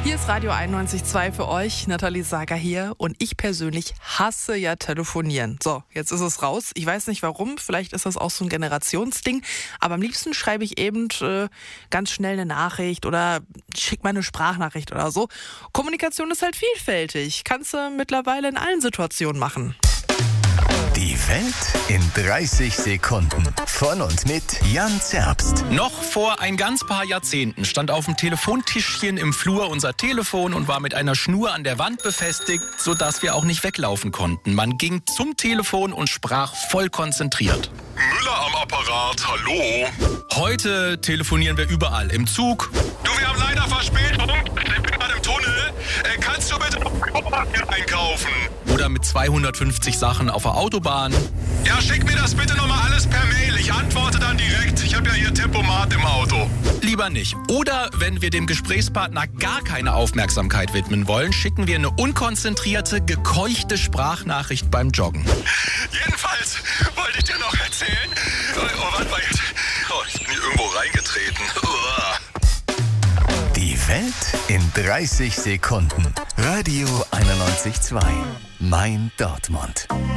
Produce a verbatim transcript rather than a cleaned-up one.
Hier ist Radio einundneunzig Komma zwei für euch, Nathalie Sager hier und ich persönlich hasse ja telefonieren. So, jetzt ist es raus. Ich weiß nicht warum, vielleicht ist das auch so ein Generationsding, aber am liebsten schreibe ich eben äh, ganz schnell eine Nachricht oder schick mal eine Sprachnachricht oder so. Kommunikation ist halt vielfältig, kannst du mittlerweile in allen Situationen machen. Die Welt in dreißig Sekunden. Von und mit Jan Zerbst. Noch vor ein ganz paar Jahrzehnten stand auf dem Telefontischchen im Flur unser Telefon und war mit einer Schnur an der Wand befestigt, sodass wir auch nicht weglaufen konnten. Man ging zum Telefon und sprach voll konzentriert. Müller am Apparat, hallo? Heute telefonieren wir überall. Im Zug. Du, wir haben leider Verspätung. Ich bin gerade im Tunnel. Äh, kannst du bitte einkaufen? Oder mit zweihundertfünfzig Sachen auf der Autobahn. Ja, schick mir das bitte nochmal alles per Mail. Ich antworte dann direkt. Ich habe ja hier Tempomat im Auto. Lieber nicht. Oder wenn wir dem Gesprächspartner gar keine Aufmerksamkeit widmen wollen, schicken wir eine unkonzentrierte, gekeuchte Sprachnachricht beim Joggen. Jedenfalls wollte ich dir noch erzählen. Oh, oh warte mal jetzt. Oh, ich bin hier irgendwo reingetreten. Uah. Die Welt in dreißig Sekunden. Radio einundneunzig Komma zwei. Mein Dortmund.